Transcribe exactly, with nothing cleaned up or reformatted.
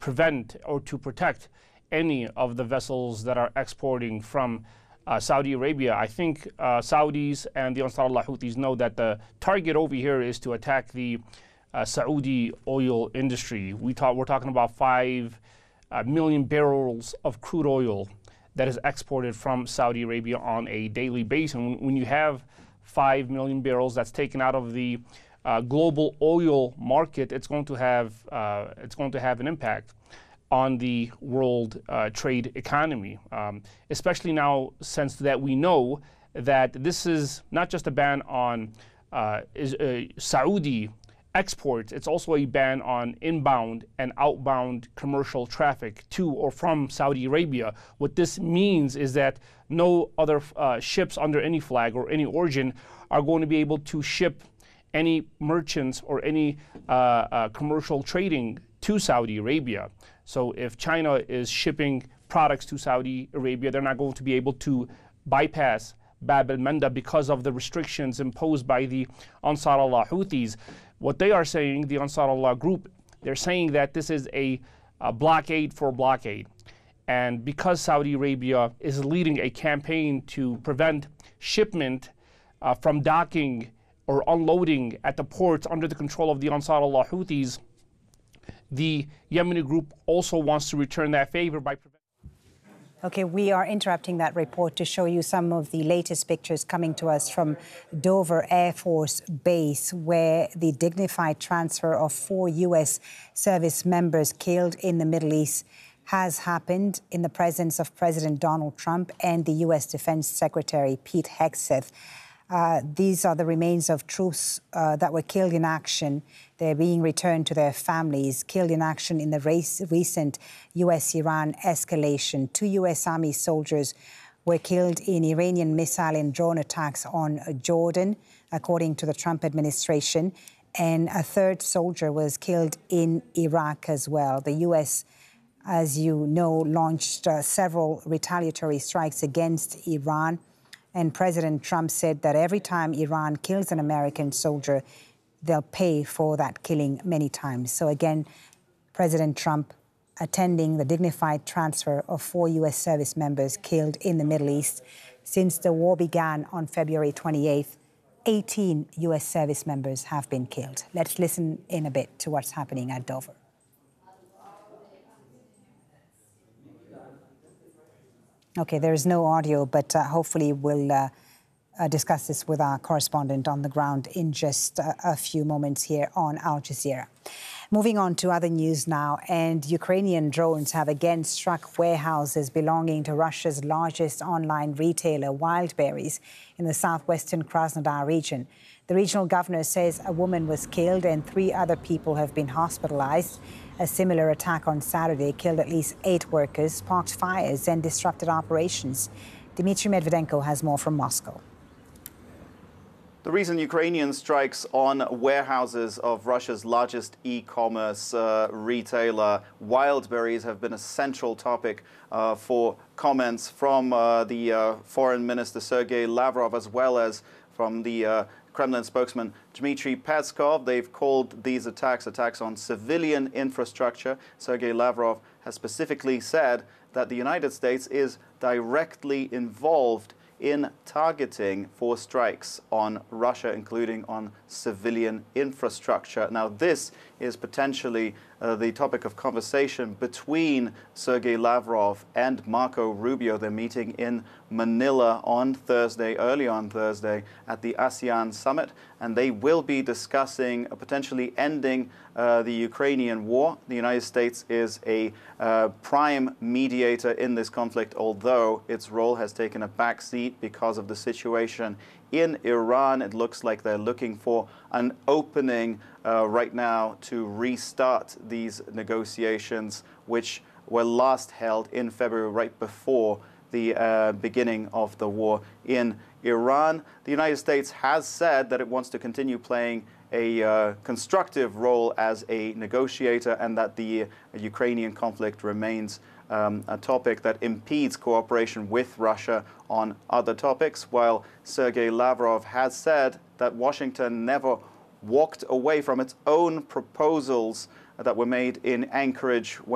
prevent or to protect any of the vessels that are exporting from uh, Saudi Arabia. I think uh, Saudis and the Ansarullah Houthis know that the target over here is to attack the uh, Saudi oil industry. We talk, we're talking about five uh, million barrels of crude oil that is exported from Saudi Arabia on a daily basis. And when you have five million barrels that's taken out of the uh, global oil market, it's going to have uh, it's going to have an impact on the world uh, trade economy, um, especially now since that we know that this is not just a ban on uh, is, uh, Saudi exports, it's also a ban on inbound and outbound commercial traffic to or from Saudi Arabia. What this means is that no other uh, ships under any flag or any origin are going to be able to ship any merchants or any uh, uh, commercial trading to Saudi Arabia. So if China is shipping products to Saudi Arabia, they're not going to be able to bypass Bab al-Manda because of the restrictions imposed by the Ansarullah Houthis. What they are saying, the Ansarullah group, they're saying that this is a, a blockade for blockade. And because Saudi Arabia is leading a campaign to prevent shipment uh, from docking or unloading at the ports under the control of the Ansarullah Houthis, the Yemeni group also wants to return that favor by preventing. Okay, we are interrupting that report to show you some of the latest pictures coming to us from Dover Air Force Base, where the dignified transfer of four U S service members killed in the Middle East has happened in the presence of President Donald Trump and the U S Defense Secretary Pete Hegseth. Uh, these are the remains of troops uh, that were killed in action. They're being returned to their families, killed in action in the race, recent U S Iran escalation. Two U S Army soldiers were killed in Iranian missile and drone attacks on Jordan, according to the Trump administration. And a third soldier was killed in Iraq as well. The U S, as you know, launched uh, several retaliatory strikes against Iran. And President Trump said that every time Iran kills an American soldier, they'll pay for that killing many times. So again, President Trump attending the dignified transfer of four U S service members killed in the Middle East. Since the war began on February twenty-eighth, eighteen U S service members have been killed. Let's listen in a bit to what's happening at Dover. Okay, there is no audio, but uh, hopefully we'll uh, uh, discuss this with our correspondent on the ground in just uh, a few moments here on Al Jazeera. Moving on to other news now, and Ukrainian drones have again struck warehouses belonging to Russia's largest online retailer, Wildberries, in the southwestern Krasnodar region. The regional governor says a woman was killed and three other people have been hospitalized. A similar attack on Saturday killed at least eight workers, sparked fires and disrupted operations. Dmitry Medvedenko has more from Moscow. The recent Ukrainian strikes on warehouses of Russia's largest e-commerce uh, retailer, Wildberries, have been a central topic uh, for comments from uh, the uh, Foreign Minister Sergei Lavrov, as well as from the uh, Kremlin spokesman Dmitry Peskov. They've called these attacks attacks on civilian infrastructure. Sergei Lavrov has specifically said that the United States is directly involved in targeting for strikes on Russia, including on civilian infrastructure. Now, this is potentially uh, the topic of conversation between Sergei Lavrov and Marco Rubio. They're meeting in Manila on Thursday, early on Thursday, at the ASEAN summit, and they will be discussing uh, potentially ending uh, the Ukrainian war. The United States is a uh, prime mediator in this conflict, although its role has taken a back seat because of the situation in Iran. It looks like they're looking for an opening uh, right now to restart these negotiations, which were last held in February, right before the uh, beginning of the war in Iran. The United States has said that it wants to continue playing a uh, constructive role as a negotiator, and that the uh, Ukrainian conflict remains Um, a topic that impedes cooperation with Russia on other topics, while Sergei Lavrov has said that Washington never walked away from its own proposals that were made in Anchorage